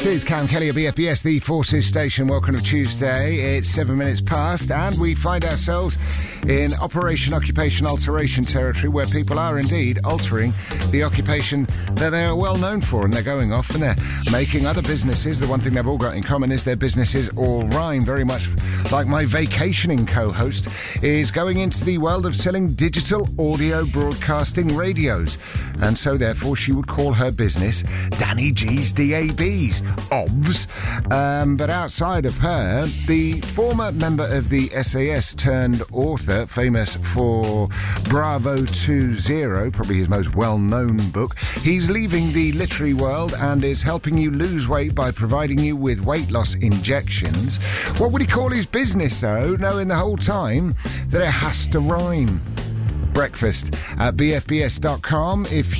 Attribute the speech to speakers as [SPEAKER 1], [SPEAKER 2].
[SPEAKER 1] This is Cam Kelly of BFBS, the Forces Station. Welcome to Tuesday. It's 7 minutes past, and we find ourselves in Operation Occupation Alteration territory, where people are indeed altering the occupation that they are well known for, and they're going off and they're making other businesses. The one thing they've all got in common is their businesses all rhyme, very much like my vacationing co-host is going into the world of selling digital audio broadcasting radios, and so therefore she would call her business Danny G's DABs, OBS. But outside of her, the former member of the SAS turned author, famous for Bravo 20, probably his most well-known book, he's leaving the literary world and is helping you lose weight by providing you with weight loss injections. What would he call his business, though, knowing the whole time that it has to rhyme? Breakfast at bfbs.com if